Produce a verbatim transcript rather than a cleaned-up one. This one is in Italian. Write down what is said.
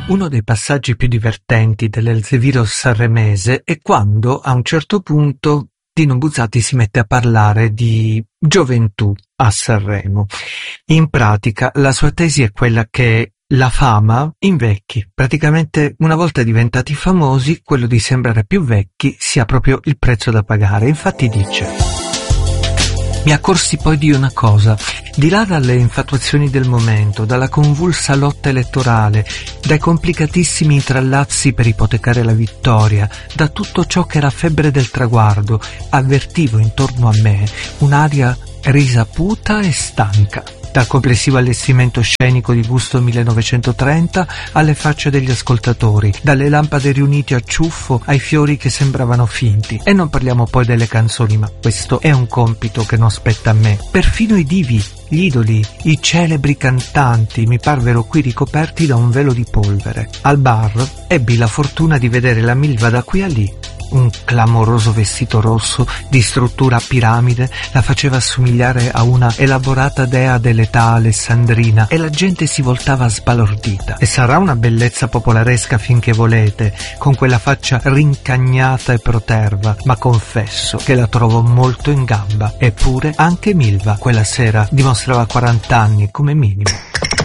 Uno dei passaggi più divertenti dell'Elsevier sanremese è quando, a un certo punto, Dino Buzzati si mette a parlare di gioventù a Sanremo. In pratica, la sua tesi è quella che la fama invecchi. Praticamente, una volta diventati famosi, quello di sembrare più vecchi sia proprio il prezzo da pagare. Infatti dice: mi accorsi poi di una cosa, di là dalle infatuazioni del momento, dalla convulsa lotta elettorale, dai complicatissimi intrallazzi per ipotecare la vittoria, da tutto ciò che era febbre del traguardo, avvertivo intorno a me un'aria risaputa e stanca. Dal complessivo allestimento scenico di gusto millenovecentotrenta alle facce degli ascoltatori, dalle lampade riunite a ciuffo ai fiori che sembravano finti. E non parliamo poi delle canzoni, ma questo è un compito che non spetta a me. Perfino i divi, gli idoli, i celebri cantanti mi parvero qui ricoperti da un velo di polvere. Al bar ebbi la fortuna di vedere la Milva da qui a lì. Un clamoroso vestito rosso di struttura a piramide la faceva assomigliare a una elaborata dea dell'età alessandrina e la gente si voltava sbalordita. E sarà una bellezza popolaresca finché volete, con quella faccia rincagnata e proterva, ma confesso che la trovo molto in gamba. Eppure anche Milva quella sera dimostrava quaranta anni come minimo.